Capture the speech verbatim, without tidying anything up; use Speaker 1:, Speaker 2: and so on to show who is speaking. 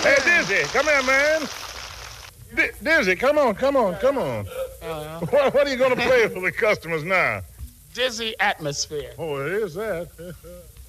Speaker 1: Hey, Dizzy, come here, man. D- Dizzy, come on, come on, come on.
Speaker 2: Uh,
Speaker 1: What, what are you going to play for the customers now?
Speaker 2: Dizzy Atmosphere.
Speaker 1: Oh, it is that.